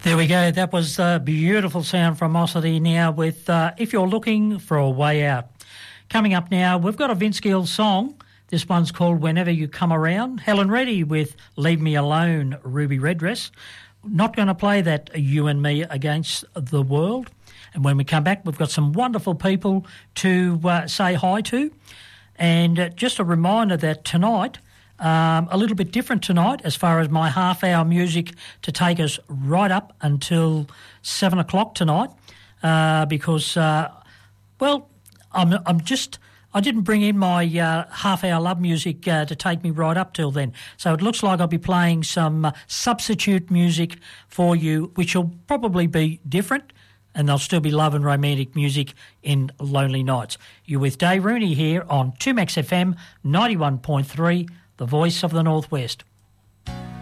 There we go. That was a beautiful sound from Mossity now with If You're Looking for a Way Out. Coming up now, we've got a Vince Gill song. This one's called Whenever You Come Around. Helen Reddy with Leave Me Alone, Ruby Redress. Not going to play that You and Me Against the World. And when we come back, we've got some wonderful people to say hi to. And just a reminder that tonight, a little bit different tonight as far as my half-hour music to take us right up until 7 o'clock tonight because, I didn't bring in my half-hour love music to take me right up till then. So it looks like I'll be playing some substitute music for you, which will probably be different, and there'll still be love and romantic music in Lonely Nights. You're with Dave Rooney here on 2Max FM 91.3, the voice of the Northwest.